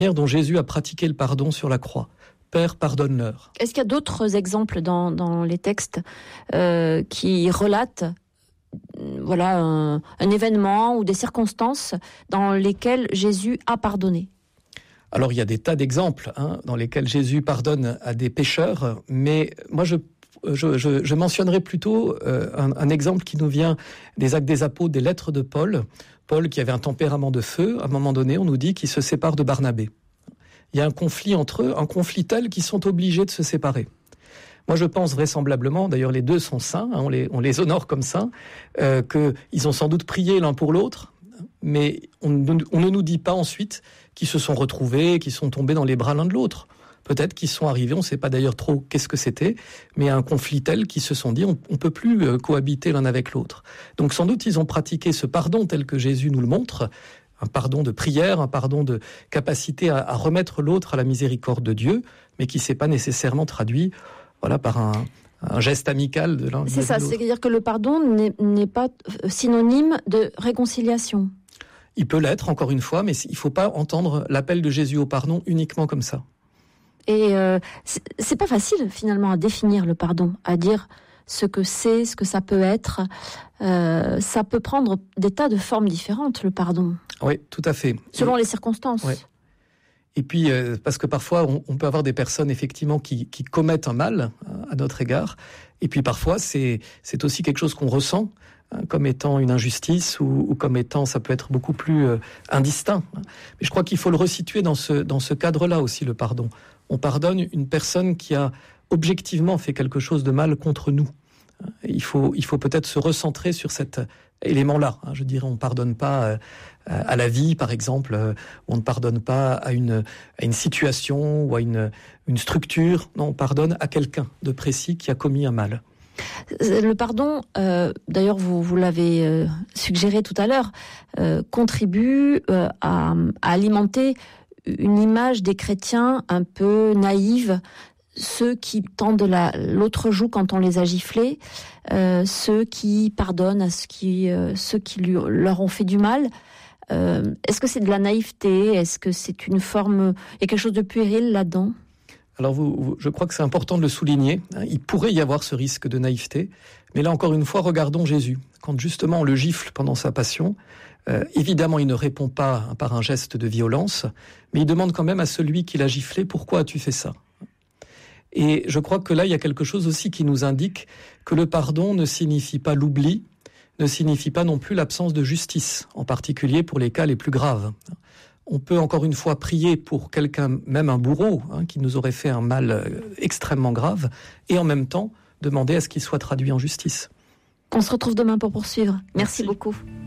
manière dont Jésus a pratiqué le pardon sur la croix. Père, pardonne-leur. Est-ce qu'il y a d'autres exemples dans les textes qui relatent un événement ou des circonstances dans lesquelles Jésus a pardonné? Alors il y a des tas d'exemples dans lesquels Jésus pardonne à des pécheurs, mais moi je mentionnerai plutôt un exemple qui nous vient des Actes des Apôtres, des lettres de Paul. Paul qui avait un tempérament de feu, à un moment donné on nous dit qu'il se sépare de Barnabé. Il y a un conflit entre eux, un conflit tel qu'ils sont obligés de se séparer. Moi, je pense vraisemblablement, d'ailleurs les deux sont saints, on les honore comme saints, qu'ils ont sans doute prié l'un pour l'autre, mais on ne nous dit pas ensuite qu'ils se sont retrouvés, qu'ils sont tombés dans les bras l'un de l'autre. Peut-être qu'ils sont arrivés, on ne sait pas d'ailleurs trop qu'est-ce que c'était, mais un conflit tel qu'ils se sont dit on ne peut plus cohabiter l'un avec l'autre. Donc sans doute ils ont pratiqué ce pardon tel que Jésus nous le montre, un pardon de prière, un pardon de capacité à remettre l'autre à la miséricorde de Dieu, mais qui ne s'est pas nécessairement traduit par un geste amical de l'un. C'est ça, c'est-à-dire que le pardon n'est pas synonyme de réconciliation. Il peut l'être, encore une fois, mais il ne faut pas entendre l'appel de Jésus au pardon uniquement comme ça. Et c'est pas facile finalement à définir le pardon, à dire ce que c'est, ce que ça peut être. Ça peut prendre des tas de formes différentes, le pardon. Oui, tout à fait. Selon les circonstances. Ouais. Et puis, parce que parfois, on peut avoir des personnes, effectivement, qui commettent un mal à notre égard. Et puis, parfois, c'est aussi quelque chose qu'on ressent comme étant une injustice ou comme étant, ça peut être beaucoup plus indistinct. Mais je crois qu'il faut le resituer dans ce cadre-là aussi, le pardon. On pardonne une personne qui a objectivement fait quelque chose de mal contre nous. Il faut peut-être se recentrer sur cet élément-là. Je dirais, on ne pardonne pas à la vie, par exemple, on ne pardonne pas à une situation ou à une structure. Non, on pardonne à quelqu'un de précis qui a commis un mal. Le pardon, d'ailleurs vous l'avez suggéré tout à l'heure, contribue à alimenter une image des chrétiens un peu naïve, ceux qui tendent l'autre joue quand on les a giflés, ceux qui pardonnent à ceux qui leur ont fait du mal. Est-ce que c'est de la naïveté? Est-ce que c'est une forme... Il y a quelque chose de puéril là-dedans? Alors je crois que c'est important de le souligner. Il pourrait y avoir ce risque de naïveté. Mais là, encore une fois, regardons Jésus. Quand justement on le gifle pendant sa passion, évidemment, il ne répond pas par un geste de violence, mais il demande quand même à celui qui l'a giflé, pourquoi as-tu fait ça? Et je crois que là, il y a quelque chose aussi qui nous indique que le pardon ne signifie pas l'oubli, ne signifie pas non plus l'absence de justice, en particulier pour les cas les plus graves. On peut encore une fois prier pour quelqu'un, même un bourreau, qui nous aurait fait un mal extrêmement grave, et en même temps demander à ce qu'il soit traduit en justice. On se retrouve demain pour poursuivre. Merci beaucoup.